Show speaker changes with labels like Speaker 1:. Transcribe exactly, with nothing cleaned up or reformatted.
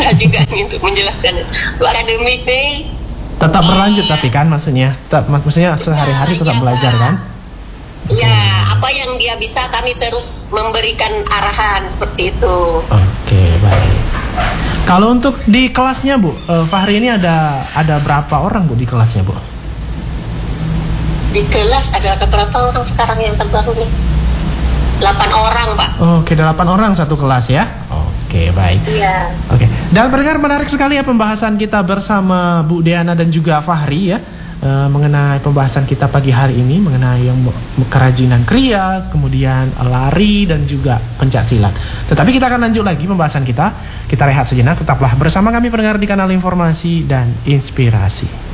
Speaker 1: susah juga nih untuk menjelaskan. Untuk akademik nih
Speaker 2: tetap berlanjut tapi kan maksudnya, tetap maksudnya sehari-hari tetap
Speaker 1: ya,
Speaker 2: belajar kan?
Speaker 1: Ya, apa yang dia bisa kami terus memberikan arahan seperti itu.
Speaker 2: Oke, baik. Kalau untuk di kelasnya Bu, uh, Fahri ini ada ada berapa orang Bu di kelasnya Bu?
Speaker 1: Di kelas ada berapa orang sekarang yang terbaru nih? delapan orang Pak.
Speaker 2: Oke, delapan orang satu kelas ya. Oke, baik.
Speaker 1: Iya.
Speaker 2: Oke, dan pendengar menarik sekali ya pembahasan kita bersama Bu Deana dan juga Fahri ya. Uh, mengenai pembahasan kita pagi hari ini mengenai yang kerajinan kriya, kemudian lari dan juga pencaksilat. Tetapi kita akan lanjut lagi pembahasan kita. Kita rehat sejenak, tetaplah bersama kami pendengar di kanal Informasi dan Inspirasi.